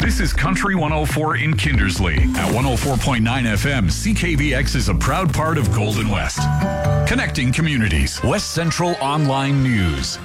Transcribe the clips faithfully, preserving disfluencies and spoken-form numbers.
This is Country one oh four in Kindersley. At one oh four point nine F M, C K V X is a proud part of Golden West. Connecting communities. West Central Online News.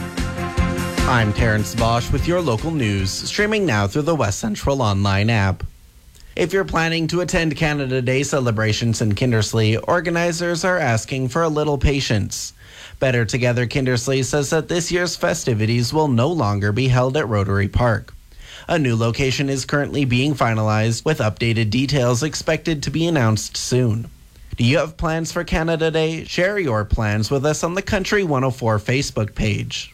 I'm Terrence Bosch with your local news, streaming now through the West Central Online app. If you're planning to attend Canada Day celebrations in Kindersley, organizers are asking for a little patience. Better Together Kindersley says that this year's festivities will no longer be held at Rotary Park. A new location is currently being finalized, with updated details expected to be announced soon. Do you have plans for Canada Day? Share your plans with us on the Country one oh four Facebook page.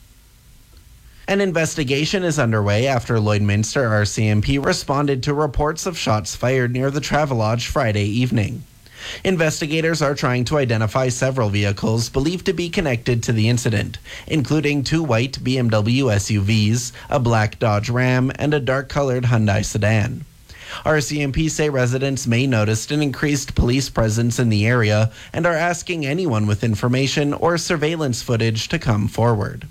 An investigation is underway after Lloydminster R C M P responded to reports of shots fired near the Travelodge Friday evening. Investigators are trying to identify several vehicles believed to be connected to the incident, including two white B M W S U Vs, a black Dodge Ram, and a dark-colored Hyundai sedan. R C M P say residents may notice an increased police presence in the area and are asking anyone with information or surveillance footage to come forward.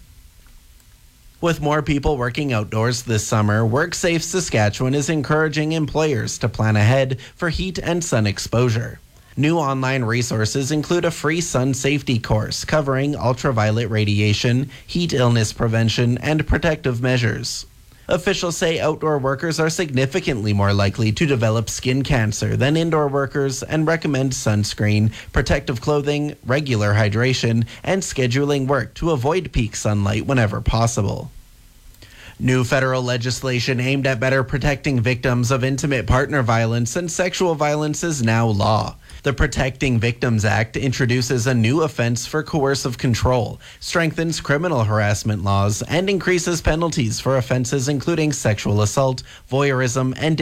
With more people working outdoors this summer, WorkSafe Saskatchewan is encouraging employers to plan ahead for heat and sun exposure. New online resources include a free sun safety course covering ultraviolet radiation, heat illness prevention, and protective measures. Officials say outdoor workers are significantly more likely to develop skin cancer than indoor workers and recommend sunscreen, protective clothing, regular hydration, and scheduling work to avoid peak sunlight whenever possible. New federal legislation aimed at better protecting victims of intimate partner violence and sexual violence is now law. The Protecting Victims Act introduces a new offense for coercive control, strengthens criminal harassment laws, and increases penalties for offenses including sexual assault, voyeurism, and